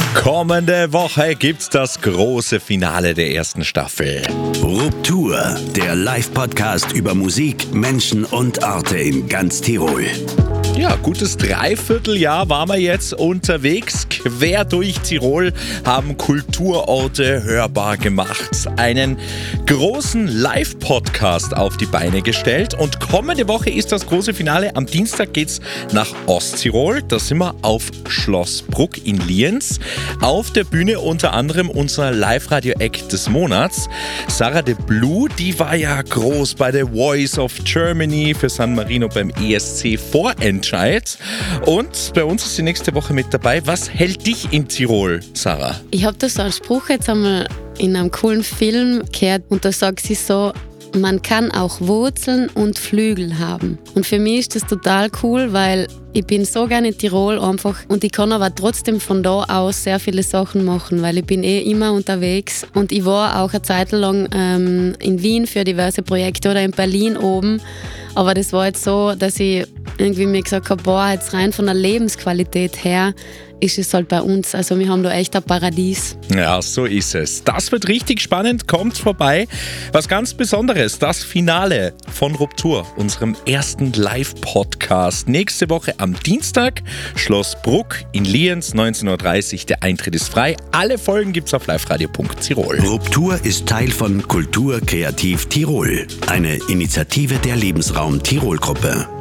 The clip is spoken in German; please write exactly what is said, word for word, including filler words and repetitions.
Kommende Woche gibt's das große Finale der ersten Staffel. Ruptur, der Live-Podcast über Musik, Menschen und Orte in ganz Tirol. Ja, gutes Dreivierteljahr waren wir jetzt unterwegs, quer durch Tirol, haben Kulturorte hörbar gemacht, einen großen Live-Podcast auf die Beine gestellt und kommende Woche ist das große Finale. Am Dienstag geht's nach Osttirol, da sind wir auf Schloss Bruck in Lienz. Auf der Bühne unter anderem unser Live-Radio-Act des Monats, Sarah de Blue, die war ja groß bei The Voice of Germany für San Marino beim E S C Vorentscheid. Und bei uns ist sie nächste Woche mit dabei. Was hält dich in Tirol, Sarah? Ich habe das als Spruch jetzt einmal in einem coolen Film gehört und da sagt sie so, man kann auch Wurzeln und Flügel haben. Und für mich ist das total cool, weil ich bin so gerne in Tirol einfach und ich kann aber trotzdem von da aus sehr viele Sachen machen, weil ich bin eh immer unterwegs und ich war auch eine Zeit lang ähm, in Wien für diverse Projekte oder in Berlin oben, aber das war jetzt so, dass ich irgendwie mir gesagt habe, boah, jetzt rein von der Lebensqualität her ist es halt bei uns, also wir haben da echt ein Paradies. Ja, so ist es. Das wird richtig spannend, kommt vorbei. Was ganz Besonderes, das Finale von Ruptur, unserem ersten Live-Podcast. Nächste Woche am Dienstag, Schloss Bruck in Lienz, neunzehn Uhr dreißig. Der Eintritt ist frei. Alle Folgen gibt's auf liveradio punkt tirol. Ruptur ist Teil von Kultur Kreativ Tirol, eine Initiative der Lebensraum Tirol Gruppe.